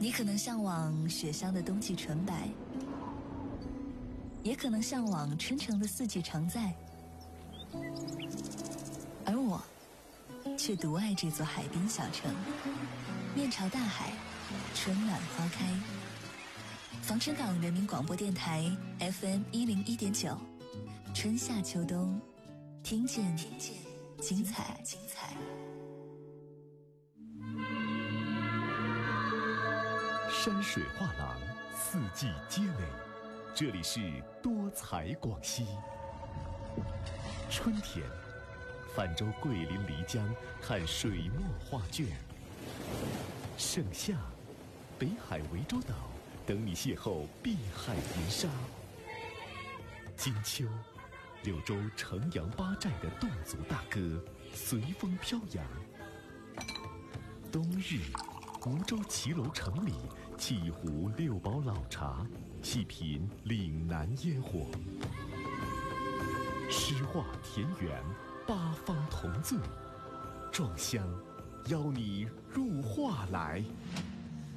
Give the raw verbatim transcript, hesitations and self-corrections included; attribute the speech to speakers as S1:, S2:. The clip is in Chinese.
S1: 你可能向往雪乡的冬季纯白，也可能向往春城的四季常在，而我却独爱这座海滨小城，面朝大海，春暖花开。防城港人民广播电台 F M 一零一点九，春夏秋冬，听见听见精彩精彩。
S2: 山水画廊，四季皆美，这里是多彩广西。春天，泛舟桂林漓江，看水墨画卷；盛夏，北海涠洲岛，等你邂逅碧海银沙；金秋，柳州城阳八寨的侗族大歌随风飘扬；冬日，梧州骑楼城里沏一壶六堡老茶，细品岭南烟火。诗画田园，八方同醉，壮乡邀你入画来。